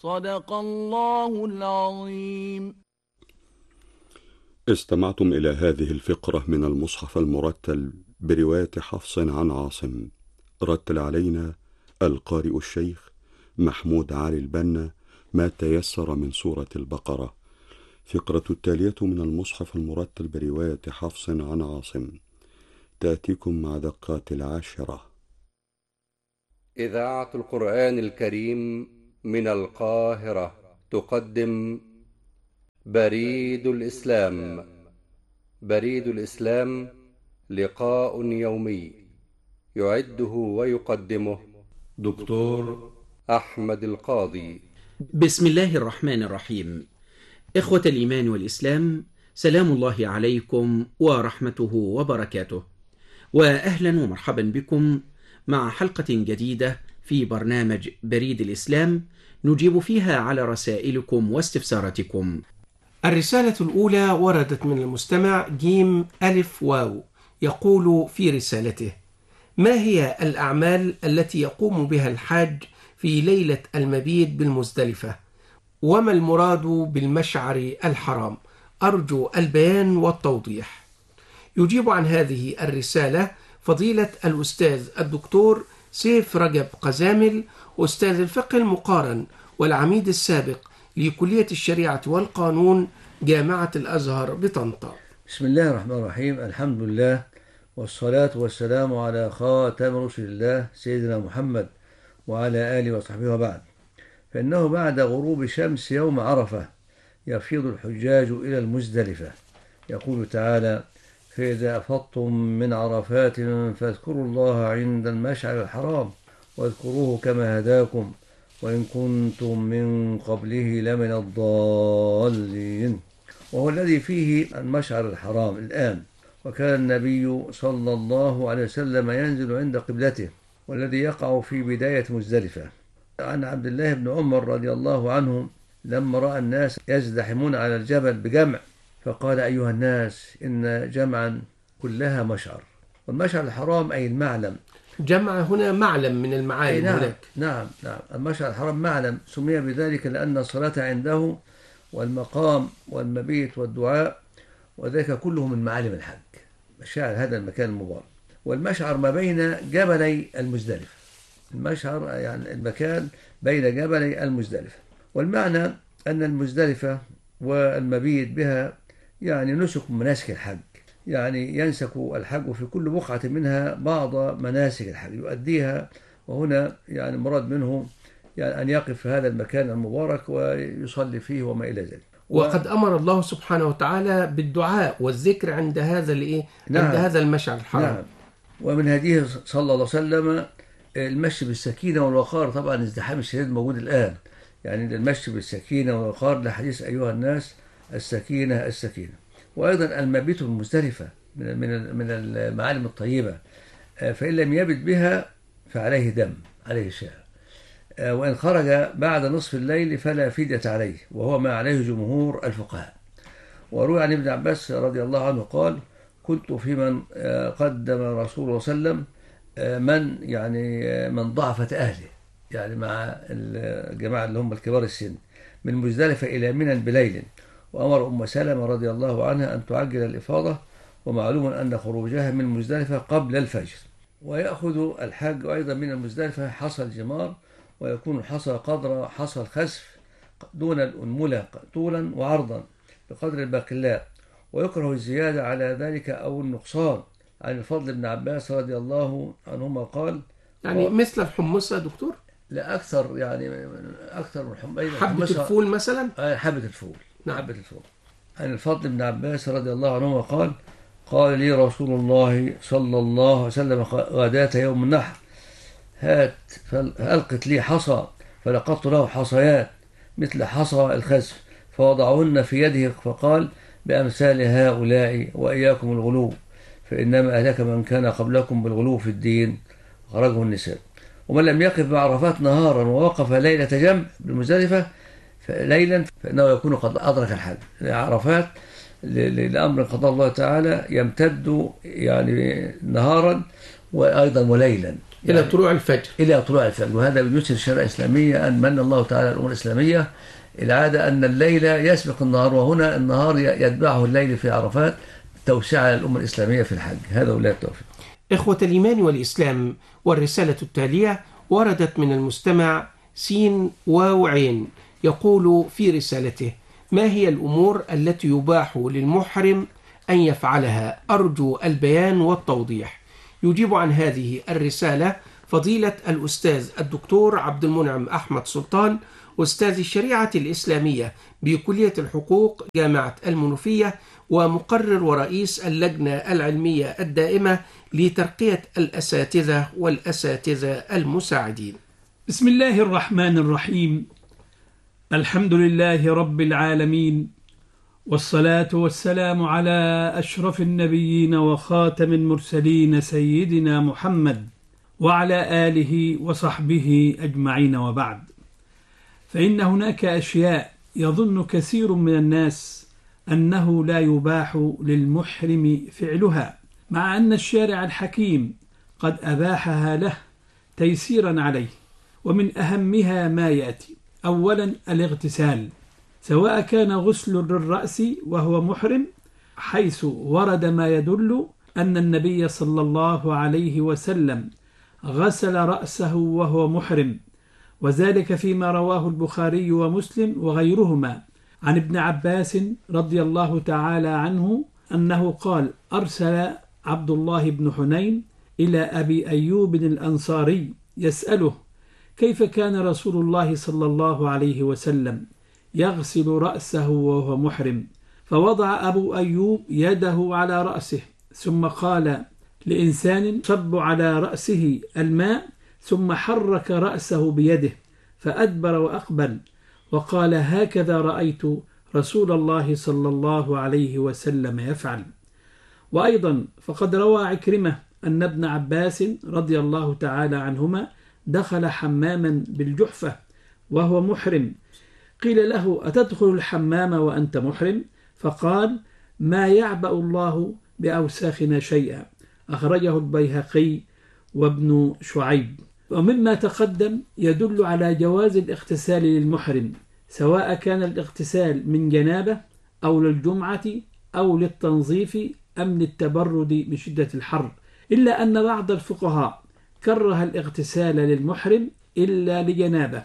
صدق الله العظيم. استمعتم إلى هذه الفقرة من المصحف المرتل برواية حفص عن عاصم. رتل علينا القارئ الشيخ محمود علي البنا ما تيسر من سورة البقرة. فقرة التالية من المصحف المرتل برواية حفص عن عاصم تأتيكم مع دقات 10. إذاعة القرآن الكريم من القاهرة تقدم بريد الإسلام. بريد الإسلام لقاء يومي يعده ويقدمه دكتور أحمد القاضي. بسم الله الرحمن الرحيم. إخوة الإيمان والإسلام، سلام الله عليكم ورحمته وبركاته، وأهلا ومرحبا بكم مع حلقة جديدة في برنامج بريد الإسلام نجيب فيها على رسائلكم واستفساراتكم. الرسالة الأولى وردت من المستمع جيم ألف واو، يقول في رسالته: ما هي الأعمال التي يقوم بها الحاج في ليلة المبيت بالمزدلفة؟ وما المراد بالمشعر الحرام؟ أرجو البيان والتوضيح. يجيب عن هذه الرسالة فضيلة الأستاذ الدكتور سيف رجب قزامل، أستاذ الفقه المقارن والعميد السابق لكلية الشريعة والقانون جامعة الأزهر بطنطا. بسم الله الرحمن الرحيم. الحمد لله والصلاة والسلام على خاتم رسل الله سيدنا محمد وعلى آله وصحبه وبعد. فإنه بعد غروب شمس يوم عرفة يفيض الحجاج إلى المزدلفة. يقول تعالى: فإذا أفضتم من عرفات فاذكروا الله عند المشعر الحرام واذكروه كما هداكم وإن كنتم من قبله لمن الضالين. وهو الذي فيه المشعر الحرام الآن، وكان النبي صلى الله عليه وسلم ينزل عند قبلته، والذي يقع في بداية مزدلفة. عن عبد الله بن عمر رضي الله عنه لما رأى الناس يزدحمون على الجبل بجمع فقال: أيها الناس، إن جمعا كلها مشعر. والمشعر الحرام أي المعلم. جمع هنا معلم من المعالم. نعم. المشعر الحرام معلم سمي بذلك لأن الصلاة عنده والمقام والمبيت والدعاء وذلك كله من معالم الحج، مشاعر هذا المكان المبارك. والمشعر ما بين جبلي المزدلفة، المشعر يعني المكان بين جبلي المزدلفة. والمعنى أن المزدلفة والمبيت بها يعني نسك من مناسك الحج، يعني ينسك الحج في كل بقعة منها بعض مناسك الحج يؤديها، وهنا يعني مراد منه يعني أن يقف في هذا المكان المبارك ويصلي فيه وما إلى ذلك. وقد أمر الله سبحانه وتعالى بالدعاء والذكر عند هذا عند هذا المشعر الحرام. نعم. ومن هديه صلى الله عليه وسلم المشي بالسكينة والوقار. طبعا الازدحام الشديد موجود الآن، يعني المشي بالسكينة والوقار لحديث أيها الناس السكينة السكينة. وأيضا المبيت بالمزدلفة من المعالم الطيبة، فإن لم يبت بها فعليه دم، عليه شاء. وإن خرج بعد نصف الليل فلا فدية عليه، وهو ما عليه جمهور الفقهاء. وروي عن ابن عباس رضي الله عنه قال: كنت في من قدم رسول الله صلى الله عليه وسلم من ضعفة أهله، يعني مع الجماعة اللي هم الكبار السن، من مزدلفة إلى منى بليل. وأمر أم سلمة رضي الله عنها أن تعجل الإفاضة، ومعلوم أن خروجها من مزدلفة قبل الفجر. ويأخذ الحاج أيضا من المزدلفة حصى الجمار، ويكون الحصى قدر حصى الخسف دون الأنملة طولا وعرضا بقدر الباقلاء، ويكره الزيادة على ذلك أو النقصان. عن الفضل بن عباس رضي الله عنهما قال: يعني مثل الحمصة يا دكتور؟ لا، أكثر، يعني أكثر من حبة الفول مثلا؟ حبة الفول. نعم. حبة الفول. عن الفضل بن عباس رضي الله عنهما قال: قال لي رسول الله صلى الله عليه وسلم غداة يوم النحر: هات فألقت لي حصى، فلقطت له حصيات مثل حصى الخسف فوضعهن في يده، فقال: بأمثال هؤلاء وإياكم الغلو، فإنما أهلك من كان قبلكم بالغلو في الدين. خرجه النساء. ومن لم يقف بعرفات نهارا ووقف ليلة جمع بالمزدلفة ليلا فإنه يكون قد أدرك الحج. عرفات لأمر قضاء الله تعالى يمتد يعني نهارا وأيضا وليلا. إلى طلوع الفجر. إلى طلوع الفجر. وهذا بيسر الشريعة الإسلامية أن من الله تعالى على الأمور الإسلامية. العادة أن الليل يسبق النهار، وهنا النهار يتبعه الليل في عرفات، توسعة للأمة الإسلامية في الحج. هذا ولا التوفيق. إخوة الإيمان والإسلام، والرسالة التالية وردت من المستمع سين واو عين، يقول في رسالته: ما هي الأمور التي يباح للمحرم أن يفعلها؟ أرجو البيان والتوضيح. يجيب عن هذه الرسالة فضيلة الأستاذ الدكتور عبد المنعم أحمد سلطان، أستاذ الشريعة الإسلامية بكلية الحقوق جامعة المنوفية، ومقرر ورئيس اللجنة العلمية الدائمة لترقية الأساتذة والأساتذة المساعدين. بسم الله الرحمن الرحيم. الحمد لله رب العالمين، والصلاة والسلام على أشرف النبيين وخاتم المرسلين سيدنا محمد وعلى آله وصحبه أجمعين، وبعد. فإن هناك أشياء يظن كثير من الناس أنه لا يباح للمحرم فعلها، مع أن الشارع الحكيم قد أباحها له تيسيرا عليه. ومن أهمها ما يأتي: أولا الاغتسال، سواء كان غسل للرأس وهو محرم، حيث ورد ما يدل أن النبي صلى الله عليه وسلم غسل رأسه وهو محرم، وذلك فيما رواه البخاري ومسلم وغيرهما عن ابن عباس رضي الله تعالى عنه أنه قال: أرسل عبد الله بن حنين إلى أبي أيوب الأنصاري يسأله كيف كان رسول الله صلى الله عليه وسلم يغسل رأسه وهو محرم، فوضع أبو أيوب يده على رأسه، ثم قال لإنسان صب على رأسه الماء، ثم حرك رأسه بيده فأدبر وأقبل، وقال: هكذا رأيت رسول الله صلى الله عليه وسلم يفعل. وأيضا فقد روى عكرمة أن ابن عباس رضي الله تعالى عنهما دخل حماما بالجحفة وهو محرم، قيل له: أتدخل الحمام وأنت محرم؟ فقال: ما يعبأ الله بأوساخنا شيئا. أخرجه البيهقي وابن شعيب. ومما تقدم يدل على جواز الاغتسال للمحرم، سواء كان الاغتسال من جنابة أو للجمعة أو للتنظيف أم للتبرد من شدة الحر، إلا أن بعض الفقهاء كره الاغتسال للمحرم إلا لجنابة،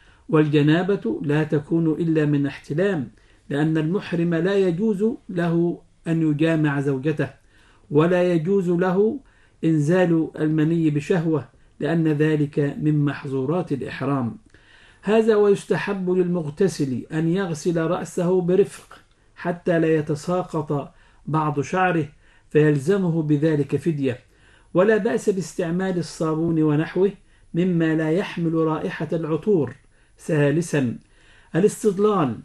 والجنابة لا تكون إلا من احتلام، لأن المحرم لا يجوز له أن يجامع زوجته، ولا يجوز له إنزال المني بشهوة، لأن ذلك من محظورات الإحرام. هذا ويستحب للمغتسل أن يغسل رأسه برفق حتى لا يتساقط بعض شعره فيلزمه بذلك فدية، ولا بأس باستعمال الصابون ونحوه مما لا يحمل رائحة العطور. ثالثا الاستظلال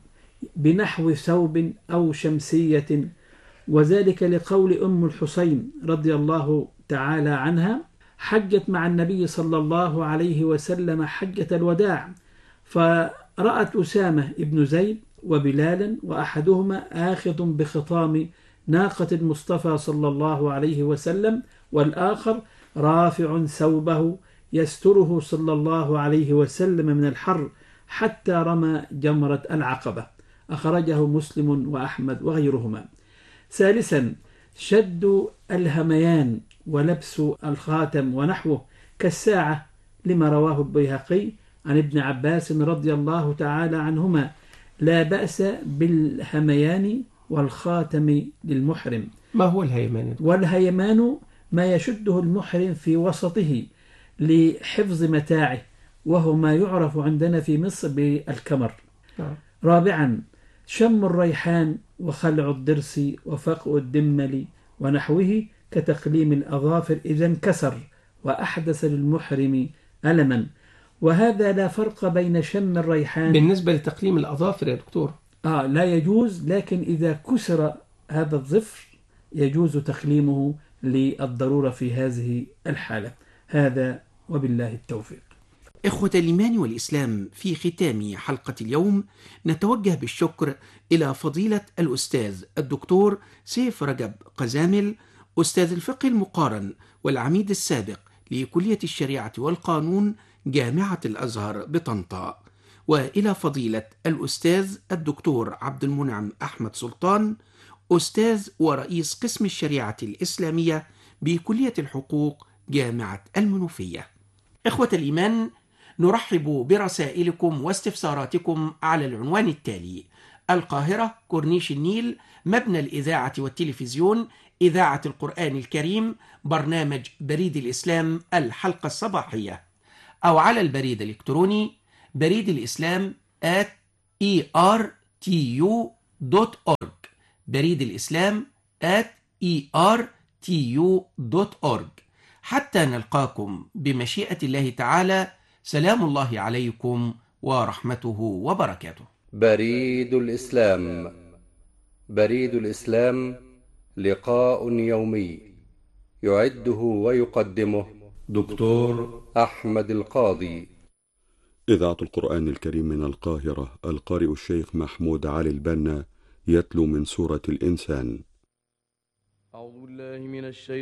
بنحو ثوب أو شمسية، وذلك لقول أم الحسين رضي الله تعالى عنها: حجت مع النبي صلى الله عليه وسلم حجة الوداع، فرأت أسامة ابن زيد وبلالا، وأحدهما آخذ بخطام ناقة المصطفى صلى الله عليه وسلم، والآخر رافع ثوبه يستره صلى الله عليه وسلم من الحر حتى رمى جمرة العقبة. أخرجه مسلم وأحمد وغيرهما. ثالثا شد الهميان ولبس الخاتم ونحوه كالساعة، لما رواه البيهقي عن ابن عباس رضي الله تعالى عنهما: لا بأس بالهميان والخاتم للمحرم. ما هو الهيمان؟ والهيمان ما يشده المحرم في وسطه لحفظ متاعه، وهو ما يعرف عندنا في مصر بالكمر. رابعا شم الريحان وخلع الضرس وفقء الدمل ونحوه كتقليم الأظافر إذا انكسر وأحدث للمحرم ألما، وهذا لا فرق بين شم الريحان. بالنسبة لتقليم الأظافر يا دكتور لا يجوز، لكن إذا كسر هذا الظفر يجوز تقليمه للضرورة في هذه الحالة. هذا وبالله التوفيق. إخوة الإيمان والإسلام، في ختام حلقة اليوم نتوجه بالشكر إلى فضيلة الأستاذ الدكتور سيف رجب قزامل، أستاذ الفقه المقارن والعميد السابق لكلية الشريعة والقانون جامعة الأزهر بطنطا، وإلى فضيلة الأستاذ الدكتور عبد المنعم أحمد سلطان، أستاذ ورئيس قسم الشريعة الإسلامية بكلية الحقوق جامعة المنوفية. إخوة الإيمان، نرحب برسائلكم واستفساراتكم على العنوان التالي: القاهرة، كورنيش النيل، مبنى الإذاعة والتلفزيون، إذاعة القرآن الكريم، برنامج بريد الإسلام الحلقة الصباحية، أو على البريد الإلكتروني بريد الإسلام @ertu.org، بريد الإسلام @ertu.org. حتى نلقاكم بمشيئة الله تعالى، سلام الله عليكم ورحمته وبركاته. بريد الإسلام. بريد الإسلام لقاء يومي يعده ويقدمه دكتور أحمد القاضي. إذاعة القرآن الكريم من القاهرة، القارئ الشيخ محمود علي البنا يتلو من سورة الإنسان. أعوذ بالله من الشيطان